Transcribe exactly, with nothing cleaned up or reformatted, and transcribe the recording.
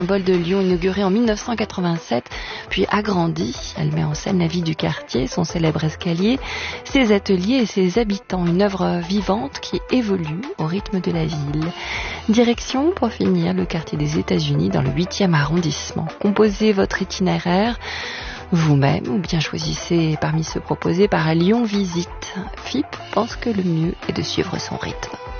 Symbole de Lyon, inaugurée en mille neuf cent quatre-vingt-sept, puis agrandie. Elle met en scène la vie du quartier, son célèbre escalier, ses ateliers et ses habitants. Une œuvre vivante qui évolue au rythme de la ville. Direction, pour finir, le quartier des États-Unis dans le huitième arrondissement. Composez votre itinéraire vous-même ou bien choisissez parmi ceux proposés par Lyon Visite. F I P pense que le mieux est de suivre son rythme.